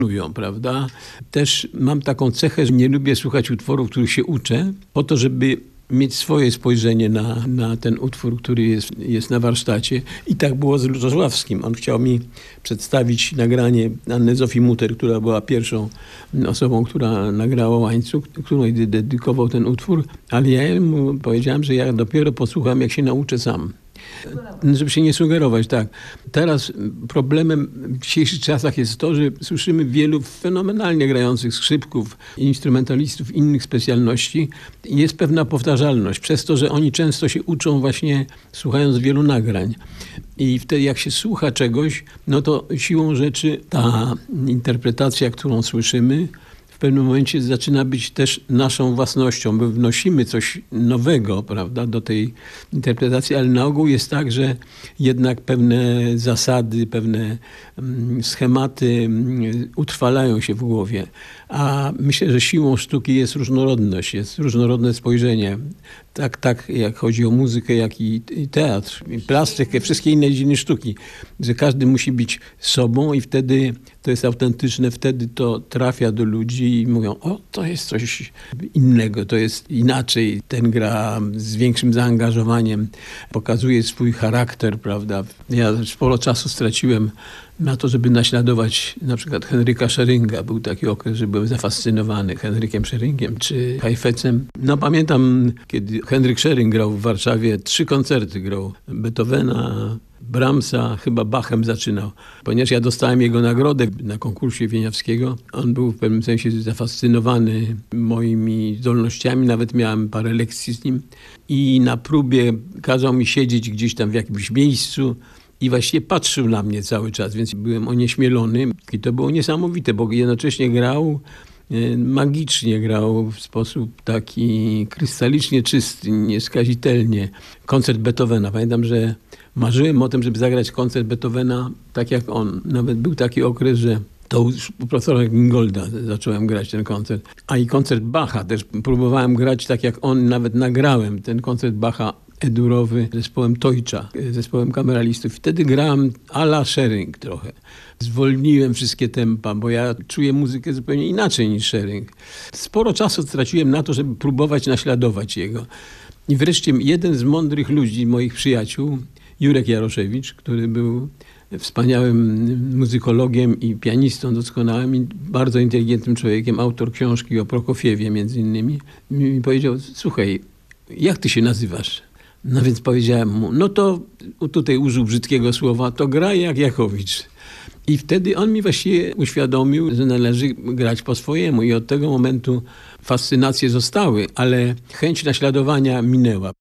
prawda? Też mam taką cechę, że nie lubię słuchać utworów, których się uczę, po to, żeby mieć swoje spojrzenie na ten utwór, który jest na warsztacie. I tak było z Lutoslawskim. On chciał mi przedstawić nagranie Anny Zofii Mutter, która była pierwszą osobą, która nagrała Łańcuch, której dedykował ten utwór, ale ja mu powiedziałem, że ja dopiero posłucham, jak się nauczę sam. Żeby się nie sugerować, tak. Teraz problemem w dzisiejszych czasach jest to, że słyszymy wielu fenomenalnie grających skrzypków, instrumentalistów innych specjalności. Jest pewna powtarzalność przez to, że oni często się uczą właśnie słuchając wielu nagrań. I wtedy jak się słucha czegoś, no to siłą rzeczy ta interpretacja, którą słyszymy, w pewnym momencie zaczyna być też naszą własnością. My wnosimy coś nowego, prawda, do tej interpretacji, ale na ogół jest tak, że jednak pewne zasady, pewne schematy utrwalają się w głowie. A myślę, że siłą sztuki jest różnorodność, jest różnorodne spojrzenie. Tak jak chodzi o muzykę, jak i teatr, i plastykę, wszystkie inne dziedziny sztuki. Że każdy musi być sobą i wtedy to jest autentyczne, wtedy to trafia do ludzi i mówią, o, to jest coś innego, to jest inaczej. Ten gra z większym zaangażowaniem, pokazuje swój charakter, prawda. Ja sporo czasu straciłem na to, żeby naśladować na przykład Henryka Scheringa. Był taki okres, że byłem zafascynowany Henrykiem Scheringiem czy Heifetzem. No pamiętam, kiedy Henryk Schering grał w Warszawie, 3 koncerty grał. Beethovena, Brahmsa, chyba Bachem zaczynał. Ponieważ ja dostałem jego nagrodę na konkursie Wieniawskiego, on był w pewnym sensie zafascynowany moimi zdolnościami. Nawet miałem parę lekcji z nim. I na próbie kazał mi siedzieć gdzieś tam w jakimś miejscu i właściwie patrzył na mnie cały czas, więc byłem onieśmielony. I to było niesamowite, bo jednocześnie grał magicznie, grał w sposób taki krystalicznie czysty, nieskazitelnie. Koncert Beethovena. Pamiętam, że marzyłem o tym, żeby zagrać koncert Beethovena tak jak on. Nawet był taki okres, że to u profesora Gingolda zacząłem grać ten koncert. A i koncert Bacha też próbowałem grać tak jak on. Nawet nagrałem ten koncert Bacha edurowy zespołem Teutscha, zespołem kameralistów. Wtedy grałem à la Schering trochę. Zwolniłem wszystkie tempa, bo ja czuję muzykę zupełnie inaczej niż Schering. Sporo czasu straciłem na to, żeby próbować naśladować jego. I wreszcie jeden z mądrych ludzi, moich przyjaciół, Jurek Jaroszewicz, który był wspaniałym muzykologiem i pianistą doskonałym i bardzo inteligentnym człowiekiem, autor książki o Prokofiewie między innymi, mi powiedział, słuchaj, jak ty się nazywasz? No więc powiedziałem mu, no to tutaj użył brzydkiego słowa, to graj jak Jakowicz. I wtedy on mi właściwie uświadomił, że należy grać po swojemu i od tego momentu fascynacje zostały, ale chęć naśladowania minęła.